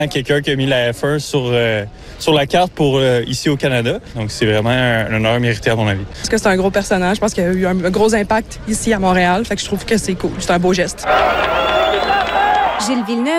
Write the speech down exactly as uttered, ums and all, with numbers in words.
Quelqu'un qui a mis la F un sur, euh, sur la carte pour euh, ici au Canada. Donc, c'est vraiment un, un honneur mérité à mon avis. Parce que c'est un gros personnage. Je pense qu'il a eu un, un gros impact ici à Montréal. Fait que je trouve que c'est cool. C'est un beau geste. Gilles Villeneuve